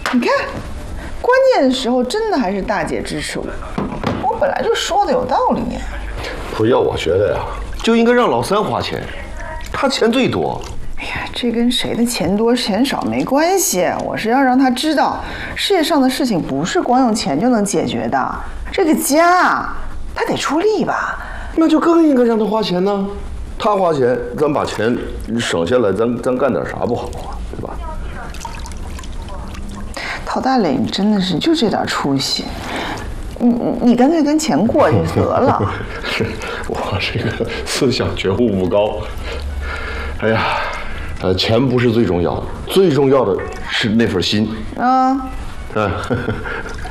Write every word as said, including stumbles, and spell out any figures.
你看，关键的时候真的还是大姐支持我。我本来就说的有道理呀。 不是要我觉得呀，就应该让老三花钱，他钱最多。 哎呀，这跟谁的钱多钱少没关系，我是要让他知道，世界上的事情不是光用钱就能解决的。这个家，他得出力吧？ 那就更应该让他花钱呢。他花钱，咱把钱省下来，咱咱干点啥不好啊？对吧？ 陶大磊，你真的是就这点出息，你你你干脆跟钱过就得了。 是我这个思想觉悟不高。哎呀。呃，钱不是最重要的，最重要的是那份心。 啊， 嗯。